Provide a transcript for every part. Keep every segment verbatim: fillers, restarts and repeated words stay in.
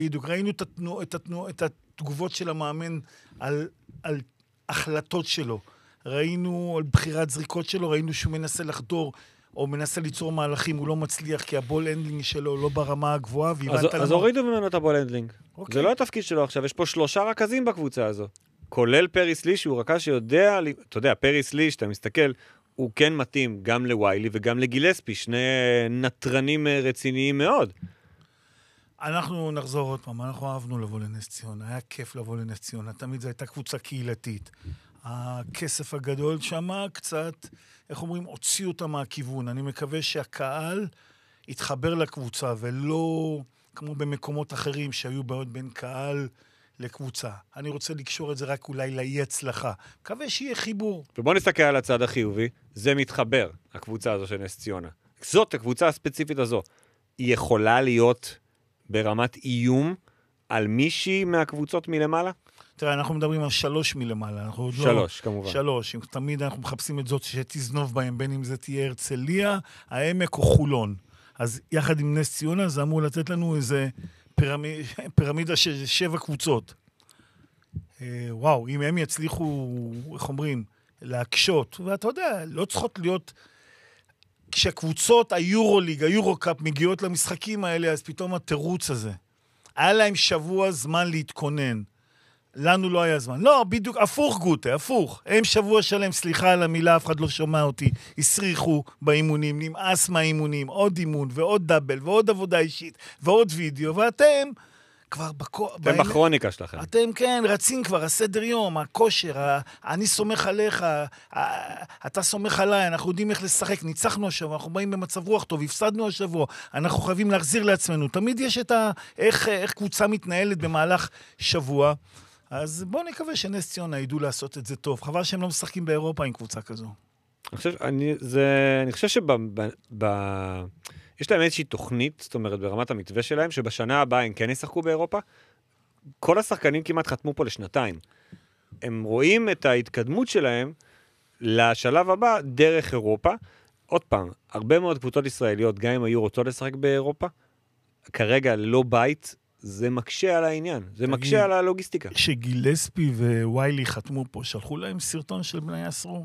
בדיוק, ראינו את, התנו, את, התנו, את התגובות של המאמן על, על החלטות שלו. ראינו על בחירת זריקות שלו, ראינו שהוא מנסה לחדור, או מנסה ליצור מהלכים, הוא לא מצליח, כי הבול הנדלינג שלו לא ברמה הגבוהה. אז, אז הורידו ממנו את הבול הנדלינג. Okay. זה לא התפקיד שלו עכשיו, יש פה שלושה רכזים בקבוצה הזו. כולל פריס לי, שהוא רכז שיודע, אתה יודע, פריס לי, שאתה מסתכל, הוא כן מתאים גם לוויילי וגם לגילספי, שני נטרנים רציניים מאוד. אנחנו נחזור עוד פעם, אנחנו אהבנו לבוא לנס ציונה, היה כיף לבוא לנס ציונה, תמיד זו הייתה קבוצה קהילתית. הכסף הגדול שם קצת, איך אומרים, הוציא אותה מהכיוון. אני מקווה שהקהל יתחבר לקבוצה, ולא כמו במקומות אחרים שהיו בעיות בין קהל לקבוצה. אני רוצה לקשור את זה רק אולי לאי הצלחה. מקווה שיהיה חיבור. ובוא נסתכל על הצד החיובי, זה מתחבר, הקבוצה הזו של נס ציונה. זאת, הקבוצה הספציפית הזו, היא יכולה להיות ברמת איום על מישהי מהקבוצות מלמעלה? תראה, אנחנו מדברים על שלוש מלמעלה. שלוש, לא, כמובן. שלוש. תמיד אנחנו מחפשים את זאת שתזנוב בהם, בין אם זה תהיה הרצליה, העמק או חולון. אז יחד עם נס ציונה, זה אמור לתת לנו איזה פירמיד, פירמידה של שבע קבוצות. אה, וואו, אם הם יצליחו, איך אומרים, להקשות, ואתה יודע, לא צריכות להיות, כשהקבוצות היורוליג, היורוקאפ מגיעות למשחקים האלה, אז פתאום התירוץ הזה. היה להם שבוע זמן להתכונן. לנו לא היה זמן. לא, בדיוק, הפוך גוטה, הפוך. הם שבוע שלם, סליחה על המילה, אף אחד לא שומע אותי, הסריחו באימונים, נמאס מהאימונים, עוד אימון ועוד דאבל ועוד עבודה אישית ועוד וידאו, ואתם כבר בקו... אתם באלה... בכרוניקה שלכם. אתם כן, רצים כבר, הסדר יום, הכושר, ה... אני סומך עליך, ה... אתה סומך עליי, אנחנו יודעים איך לשחק, ניצחנו השבוע, אנחנו באים במצב רוח טוב, הפסדנו השבוע, אנחנו חייבים להחזיר לעצמנו. תמיד יש את ה... איך, איך קבוצה מתנהלת במהלך שבוע. אז בואו נקווה שנס ציונה ידעו לעשות את זה טוב. חבל שהם לא משחקים באירופה עם קבוצה כזו. אני חושב, אני, זה, אני חושב שב... ב, ב, יש להם איזושהי תוכנית, זאת אומרת, ברמת המתווה שלהם, שבשנה הבאה הם כן ישחקו באירופה. כל השחקנים כמעט חתמו פה לשנתיים. הם רואים את ההתקדמות שלהם לשלב הבא דרך אירופה. עוד פעם, הרבה מאוד קבוצות ישראליות, גם אם היו רוצות לשחק באירופה, כרגע לא בית, זה מקשה על העניין, זה מקשה על הלוגיסטיקה. שגילספי וויילי חתמו פה, שלחו להם סרטון של בני אסרו.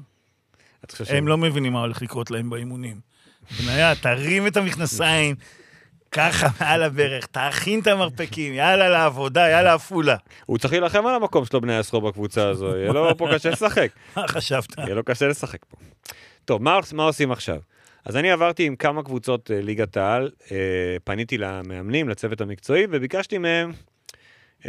הם לא מבינים מה הולך לקרות להם באימונים. בניה, תרים את המכנסיים, ככה מעל הברך, תאכין את המרפקים, יאללה לעבודה, יאללה אפולה. הוא צריך להילחם על המקום שלו בני אסרו בקבוצה הזו, יהיה לו פה קשה לשחק. מה חשבת? יהיה לו קשה לשחק פה. טוב, מה, מה עושים עכשיו? אז אני עברתי עם כמה קבוצות אה, ליגת העל, אה, פניתי למאמנים, לצוות המקצועי, וביקשתי מהם אה,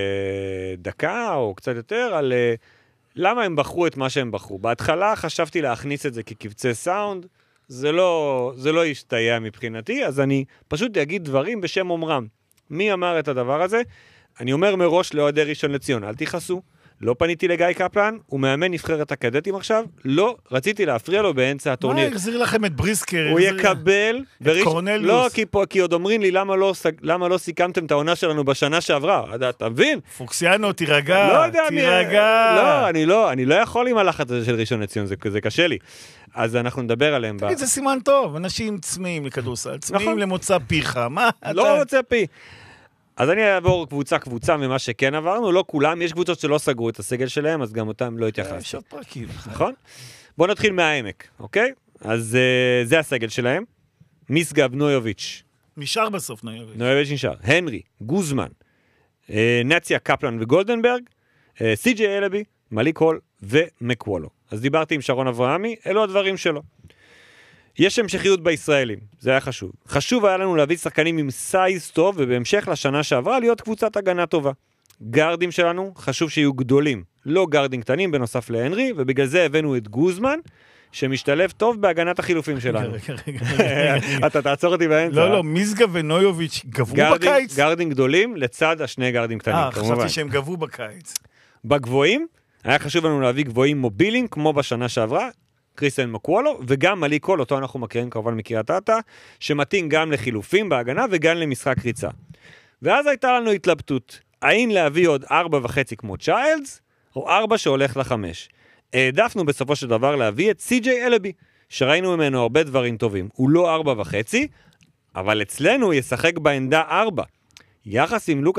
דקה או קצת יותר על אה, למה הם בחרו את מה שהם בחרו. בהתחלה חשבתי להכניס את זה כקבצי סאונד, זה לא, זה לא ישתהיה מבחינתי, אז אני פשוט אגיד דברים בשם אומרם. מי אמר את הדבר הזה? אני אומר מראש לאוהדי ראשון לציון, אל תיחסו. לא פניתי לגיא קפלן, הוא מאמן נבחרת הקדטים עכשיו, לא, רציתי להפריע לו באמצע הטורניר. מה, החזיר לכם את בריסקר? הוא יקבל, את קורנליוס. לא, כי, פה, כי עוד אומרים לי, למה לא, למה לא סיכמתם את העונה שלנו בשנה שעברה? אתה מבין? פוקסיאנו, תירגע, לא יודע, תירגע. אני, לא, אני לא, אני לא יכול עם הלחץ הזה של ראשון לציון, זה, זה קשה לי. אז אנחנו נדבר עליהם. תגיד, זה סימן טוב, אנשים צמאים לכדורסל, צמאים למוצא פיך, מה? לא מוצא פי. אז אני אעבור קבוצה קבוצה ממה שכן עברנו, לא כולם, יש קבוצות שלא סגרו את הסגל שלהם, אז גם אותם לא התייחסתי. יש עוד פרקים. נכון? בואו נתחיל מהעמק, אוקיי? אז uh, זה הסגל שלהם. מיסגב נויוביץ'. נשאר בסוף נויוביץ'. נויוביץ' נשאר. הנרי, גוזמן, uh, נציה קפלן וגולדנברג, uh, סי.ג'יי אלבי, מליק הול ומקוולו. אז דיברתי עם שרון אברהמי, אלו הדברים שלו. יש המשכיות בישראלים, זה היה חשוב. חשוב היה לנו להביא שחקנים עם סייז טוב, ובהמשך לשנה שעברה להיות קבוצת הגנה טובה. גרדים שלנו חשוב שיהיו גדולים, לא גרדים קטנים בנוסף להנרי, ובגלל זה הבאנו את גוזמן, שמשתלב טוב בהגנת החילופים שלנו. רגע, רגע, רגע. אתה תעצור אותי באמצע. לא, לא, מיסגה ונויוביץ' גבו בקיץ? גרדים גדולים לצד השני גרדים קטנים. אה, חשבתי שהם גבו בקיץ. בגבוהים, היה חשוב לנו להביא גבוהים מובילים, כמו בשנה שעברה, קריסטיאן מקוולו, וגם מליק הול, אותו אנחנו מכירים כמובן מקריית אתא, שמתאים גם לחילופים בהגנה וגם למשחק ריצה. ואז הייתה לנו התלבטות, האם להביא עוד ארבע וחצי כמו צ'יילדס, או ארבע שהולך לחמש. העדפנו בסופו של דבר להביא את סי.ג'יי אלבי, שראינו ממנו הרבה דברים טובים. הוא לא ארבע וחצי, אבל אצלנו הוא ישחק בעמדה ארבע. יחס עם לוקאס,